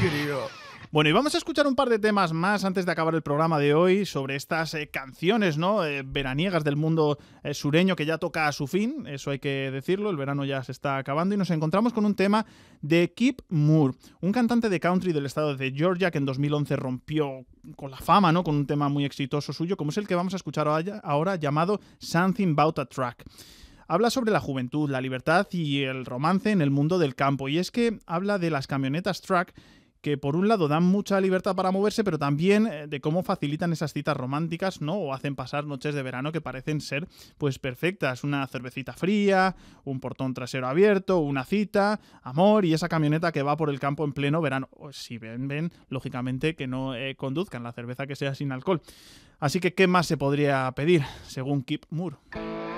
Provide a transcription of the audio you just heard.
delirio. Bueno, y vamos a escuchar un par de temas más antes de acabar el programa de hoy sobre estas canciones, ¿no? Veraniegas del mundo sureño que ya toca a su fin, eso hay que decirlo, el verano ya se está acabando y nos encontramos con un tema de Kip Moore, un cantante de country del estado de Georgia que en 2011 rompió con la fama, ¿no? Con un tema muy exitoso suyo, como es el que vamos a escuchar ahora llamado Something About a Truck. Habla sobre la juventud, la libertad y el romance en el mundo del campo, y es que habla de las camionetas truck que por un lado dan mucha libertad para moverse, pero también de cómo facilitan esas citas románticas, ¿no? O hacen pasar noches de verano que parecen ser pues perfectas. Una cervecita fría, un portón trasero abierto, una cita, amor y esa camioneta que va por el campo en pleno verano. O si ven, lógicamente que no conduzcan la cerveza que sea sin alcohol. Así que, ¿qué más se podría pedir, según Kip Moore?